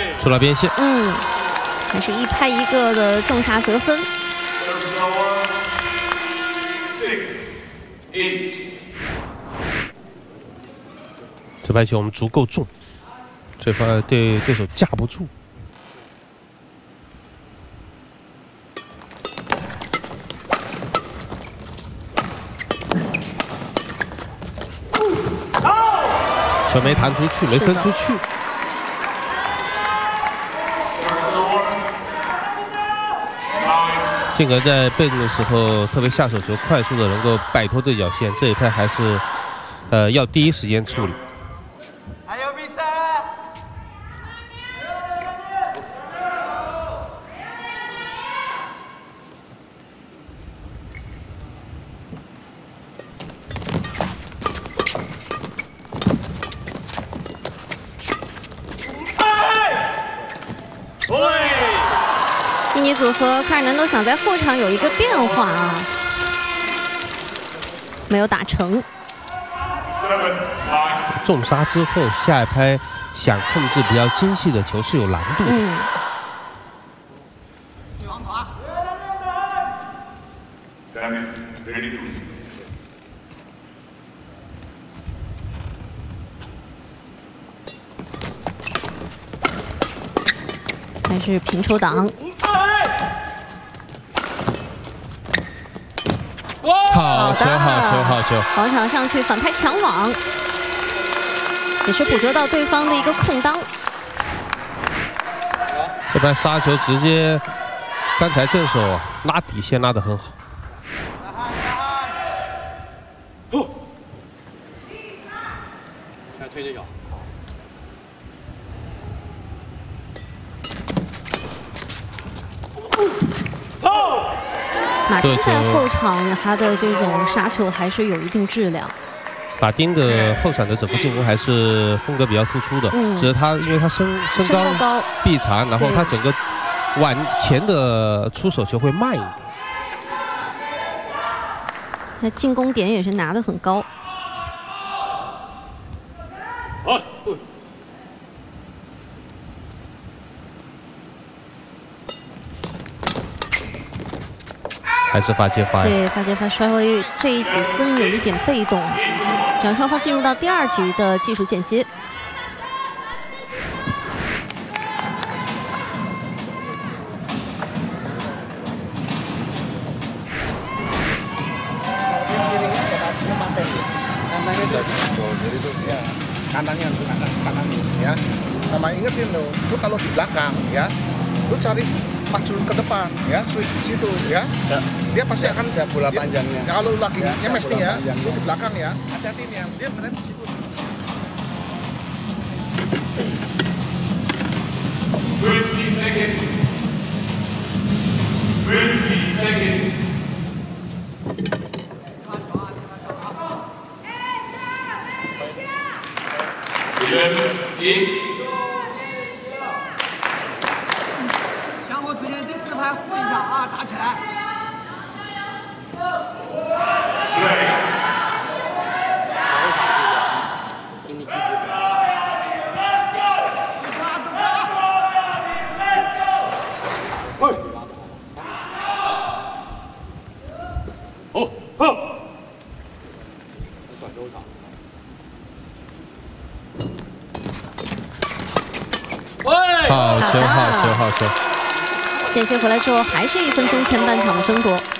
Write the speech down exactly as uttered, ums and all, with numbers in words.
出了边线。 嗯，还是一拍一个的重杀得分。 这拍球我们足够重，对方对对手架不住。 球没弹出去，没分出去。静格在被动的时候，特别下手球快速的能够摆脱对角线，这一拍还是呃要第一时间处理。 还有比赛。 印尼组合卡尔南都想在后场有一个变化啊，没有打成。 重杀之后，下一拍想控制比较精细的球是有难度的。 嗯。还是平抽挡。 好球，好球，好球！ 广场上去反拍抢网，也是捕捉到对方的一个空当。 这盘杀球直接，刚才正手拉底线拉得很好。 哦，来推这脚。 马丁在后场，他的这种杀球还是有一定质量。 马丁的后场的整个进攻还是风格比较突出的，嗯、只是他因为他身身高高臂长，然后他整个往前的出手球会慢一点。 他进攻点也是拿得很高。 好。 还是发接发对，发接发稍微这一几分有一点被动，这样双方进入到第二局的技术间歇。 kanannya tuh kanan kanan ya sama ingetin lo lu kalau di belakang ya lu cari maju ke depan ya switch di situ ya, ya. Dia pasti akan ya, bola dia, panjangnya ya, kalau lagi ya, nyemes nih ya lu di belakang ya hati-hati nih ya dia benar di situ twenty seconds twenty seconds eleven eight 相互之间第四拍护一下啊，打起来。 精力支持。喂。哦哦。短中场。 好球，好球，好球！ 间歇回来之后，还是一分钟前半场的争夺。